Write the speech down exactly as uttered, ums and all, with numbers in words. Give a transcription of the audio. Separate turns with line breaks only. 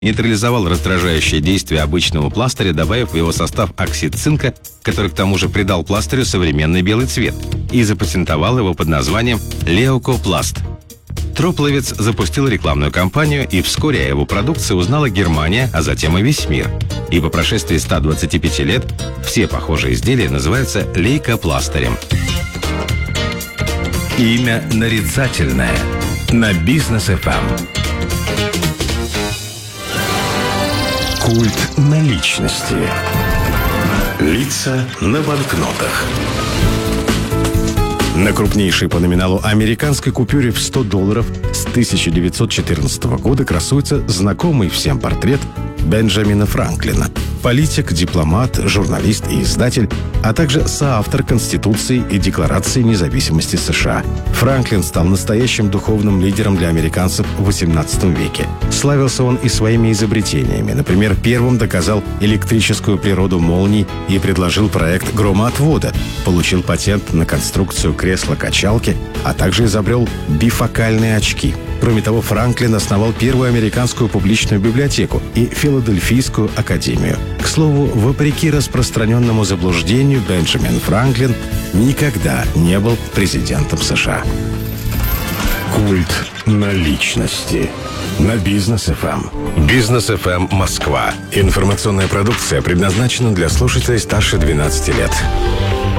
нейтрализовал раздражающее действие обычного пластыря, добавив в его состав оксид цинка, который к тому же придал пластырю современный белый цвет, и запатентовал его под названием «Леукопласт». Тропловец запустил рекламную кампанию, и вскоре о его продукции узнала Германия, а затем и весь мир. И по прошествии ста двадцати пяти лет все похожие изделия называются лейкопластырем.
Имя нарицательное на Бизнес эф эм. Культ наличности. Лица на банкнотах. На крупнейшей по номиналу американской купюре в сто долларов с тысяча девятьсот четырнадцатого года красуется знакомый всем портрет Бенджамина Франклина. Политик, дипломат, журналист и издатель, а также соавтор Конституции и Декларации независимости США. Франклин стал настоящим духовным лидером для американцев в восемнадцатом веке. Славился он и своими изобретениями. Например, первым доказал электрическую природу молний и предложил проект громоотвода, получил патент на конструкцию кресла-качалки, а также изобрел бифокальные очки. Кроме того, Франклин основал первую американскую публичную библиотеку и Филадельфийскую академию. К слову, вопреки распространенному заблуждению, Бенджамин Франклин никогда не был президентом США. Культ наличности на Бизнес эф эм. Бизнес эф эм Москва. Информационная продукция предназначена для слушателей старше двенадцати лет.